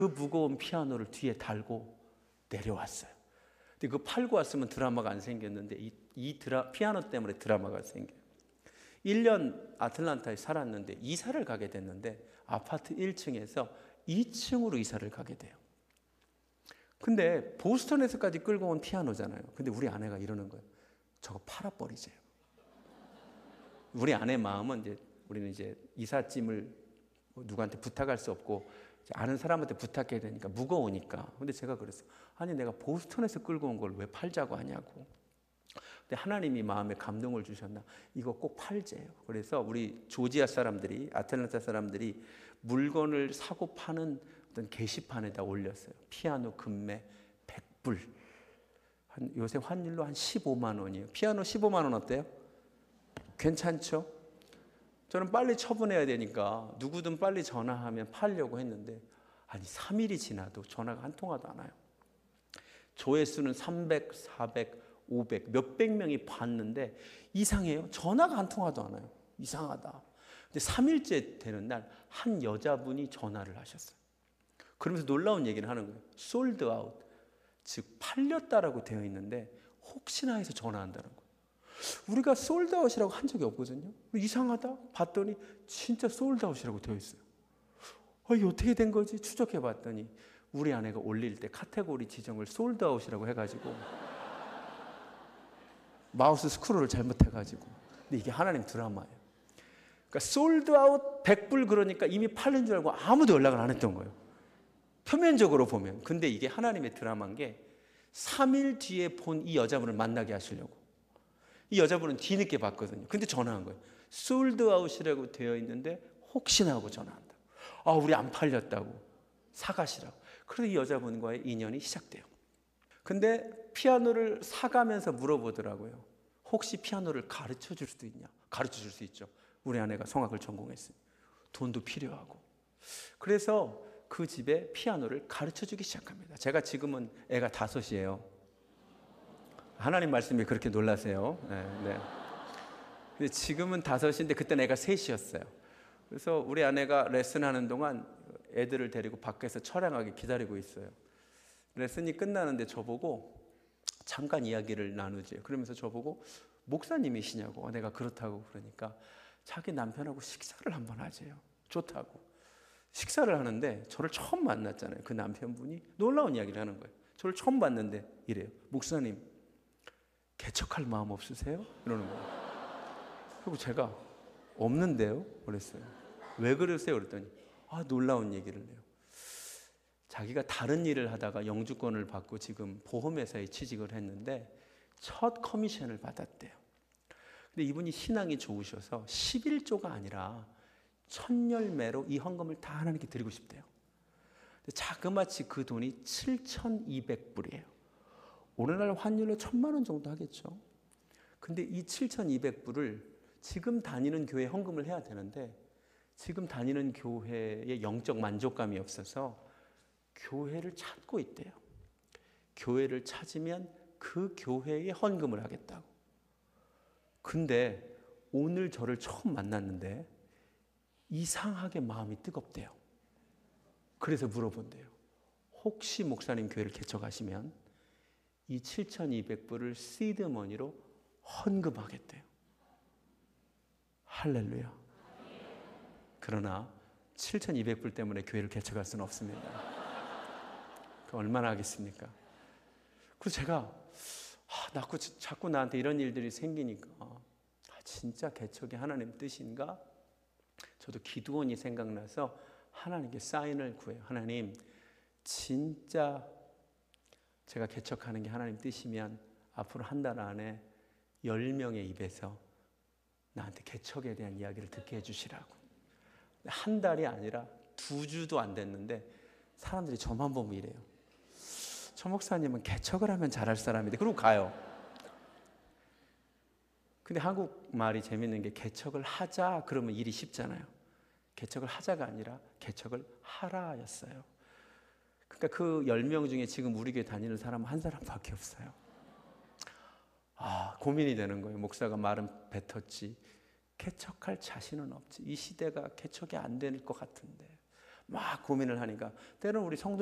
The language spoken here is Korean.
그 무거운 피아노를 뒤에 달고 내려왔어요. 근데 그거 팔고 왔으면 드라마가 안 생겼는데 피아노 때문에 드라마가 생겨요. 1년 아틀란타에 살았는데 이사를 가게 됐는데 아파트 1층에서 2층으로 이사를 가게 돼요. 근데 보스턴에서까지 끌고 온 피아노잖아요. 근데 우리 아내가 이러는 거예요. 저거 팔아버리세요. 우리 아내 마음은 우리는 이제 이삿짐을 누구한테 부탁할 수 없고 아는 사람한테 부탁해야 되니까 무거우니까. 근데 제가 그랬어요. 아니 내가 보스턴에서 끌고 온 걸 왜 팔자고 하냐고. 근데 하나님이 마음에 감동을 주셨나? 이거 꼭 팔재요. 그래서 우리 조지아 사람들이, 아틀란타 사람들이 물건을 사고 파는 어떤 게시판에다 올렸어요. 피아노 금매 100불. 요새 환율로 한 15만 원이에요. 피아노 15만 원 어때요? 괜찮죠? 저는 빨리 처분해야 되니까 누구든 빨리 전화하면 팔려고 했는데 아니 3일이 지나도 전화가 한 통화도 안 와요. 조회수는 300, 400, 500 몇백 명이 봤는데 이상해요. 전화가 한 통화도 안 와요. 이상하다. 근데 3일째 되는 날 한 여자분이 전화를 하셨어요. 그러면서 놀라운 얘기를 하는 거예요. 솔드 아웃, 즉 팔렸다라고 되어 있는데 혹시나 해서 전화한다는 거예요. 우리가 솔드아웃이라고 한 적이 없거든요. 이상하다 봤더니 진짜 솔드아웃이라고 되어 있어요. 이게 어떻게 된 거지? 추적해 봤더니 우리 아내가 올릴 때 카테고리 지정을 솔드아웃이라고 해가지고 마우스 스크롤을 잘못해가지고. 근데 이게 하나님 드라마예요. 그러니까 솔드아웃 100불 그러니까 이미 팔린 줄 알고 아무도 연락을 안 했던 거예요. 표면적으로 보면. 근데 이게 하나님의 드라마인 게 3일 뒤에 본 이 여자분을 만나게 하시려고. 이 여자분은 뒤늦게 봤거든요. 근데 전화한 거예요. 솔드아웃이라고 되어 있는데 혹시나 하고 전화한다. 우리 안 팔렸다고. 사가시라고. 그래서 이 여자분과의 인연이 시작돼요. 근데 피아노를 사가면서 물어보더라고요. 혹시 피아노를 가르쳐 줄 수도 있냐? 가르쳐 줄 수 있죠. 우리 아내가 성악을 전공했으니. 돈도 필요하고. 그래서 그 집에 피아노를 가르쳐 주기 시작합니다. 제가 지금은 애가 5이에요. 하나님 말씀이 그렇게 놀라세요. 네. 근데 지금은 5인데 그때는 애가 3이었어요. 그래서 우리 아내가 레슨하는 동안 애들을 데리고 밖에서 처량하게 기다리고 있어요. 레슨이 끝나는데 저보고 잠깐 이야기를 나누지. 그러면서 저보고 목사님이시냐고. 내가 그렇다고 그러니까 자기 남편하고 식사를 한번 하재요. 좋다고. 식사를 하는데 저를 처음 만났잖아요. 그 남편분이 놀라운 이야기를 하는 거예요. 저를 처음 봤는데 이래요. 목사님 개척할 마음 없으세요? 이러는 거예요. 그리고 제가 없는데요? 그랬어요. 왜 그러세요? 그랬더니 놀라운 얘기를 해요. 자기가 다른 일을 하다가 영주권을 받고 지금 보험회사에 취직을 했는데 첫 커미션을 받았대요. 근데 이분이 신앙이 좋으셔서 11조가 아니라 천열매로 이 헌금을 다 하나님께 드리고 싶대요. 자그마치 그 돈이 7,200불이에요. 오늘날 환율로 1,000만 원 정도 하겠죠. 근데 이 7,200불을 지금 다니는 교회에 헌금을 해야 되는데 지금 다니는 교회에 영적 만족감이 없어서 교회를 찾고 있대요. 교회를 찾으면 그 교회에 헌금을 하겠다고. 근데 오늘 저를 처음 만났는데 이상하게 마음이 뜨겁대요. 그래서 물어본대요. 혹시 목사님 교회를 개척하시면 이 7,200불을 시드머니로 헌금하겠대요. 할렐루야. 그러나 7,200불 때문에 교회를 개척할 수는 없습니다. 그럼 얼마나 하겠습니까? 그래서 제가 자꾸 나한테 이런 일들이 생기니까 진짜 개척이 하나님 뜻인가? 저도 기도원이 생각나서 하나님께 사인을 구해요. 하나님 진짜 제가 개척하는 게 하나님 뜻이면 앞으로 한 달 안에 10명의 입에서 나한테 개척에 대한 이야기를 듣게 해주시라고. 한 달이 아니라 2주도 안 됐는데 사람들이 저만 보면 이래요. 저 목사님은 개척을 하면 잘할 사람인데 그러고 가요. 근데 한국말이 재밌는 게 개척을 하자 그러면 일이 쉽잖아요. 개척을 하자가 아니라 개척을 하라였어요. 그러니까 그 10명 중에 지금 우리 교회 다니는 사람은 한 사람밖에 없어요. 고민이 되는 거예요. 목사가 말은 뱉었지 개척할 자신은 없지. 이 시대가 개척이 안 될 것 같은데 막 고민을 하니까 때로는 우리 성도